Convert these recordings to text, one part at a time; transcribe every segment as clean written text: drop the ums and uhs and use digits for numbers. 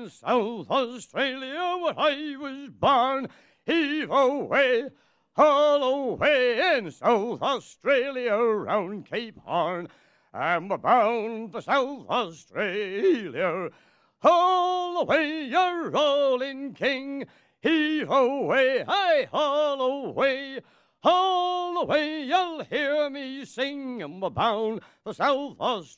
in South Australia where I was born. Heave away, haul away in South Australia round Cape Horn. And we're bound for South Australia. Haul away, you're rolling king. Heave away, I haul away. Haul away, you'll hear me sing. And we're bound for South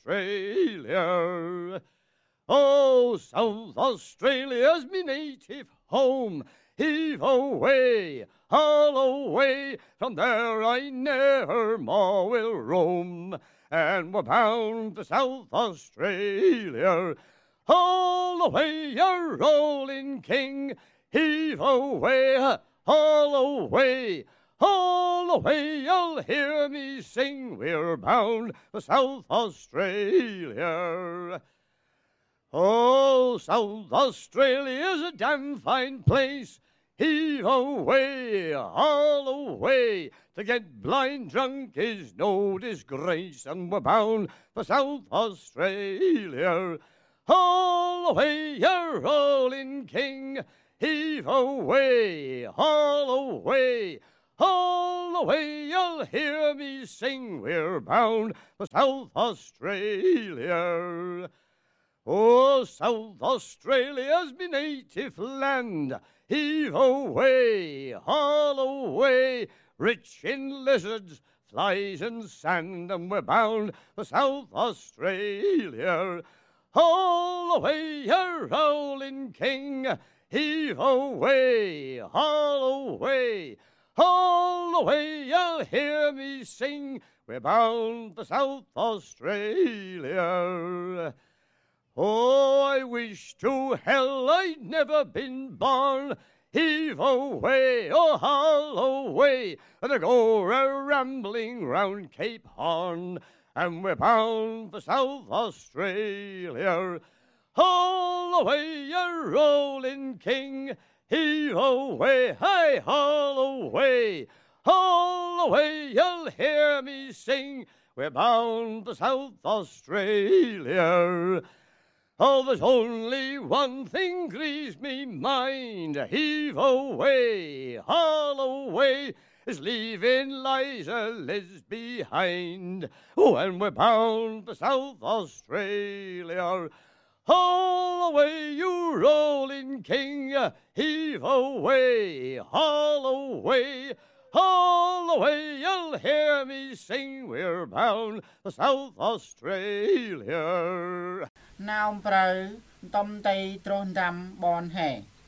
Australia. Oh, South Australia's me native home. Heave away, haul away. From there I never more will roam. And we're bound for South Australia. Haul away, you're rolling king. Heave away, haul away. Haul away, you'll hear me sing. We're bound for South Australia. Oh, South Australia's a damn fine place. Heave away, haul away. To get blind drunk is no disgrace. And we're bound for South Australia. Haul away, you're rolling king. Heave away, haul away. Haul away, you'll hear me sing. We're bound for South Australia. Oh, South Australia's me native land. Heave away, haul away. Rich in lizards, flies and sand. And we're bound for South Australia. Haul away, you're rolling king. Heave away, haul away. Haul away, you'll hear me sing. We're bound for South Australia. Oh, I wish to hell I'd never been born. Heave away, oh, haul away. And I go a-rambling round Cape Horn. And we're bound for South Australia. Haul away, you're rolling king. Heave away, hi, haul away. Haul away, you'll hear me sing. We're bound for South Australia. Oh, there's only one thing grieves me mind. Heave away, haul away. Is leaving Liza Liz behind. Oh, and we're bound for South Australia. Haul away, you rolling king. Heave away, haul away. Haul away, you'll hear me sing. We're bound for South Australia. Now, bro, Tom Tay Tron Dam Bon Hay.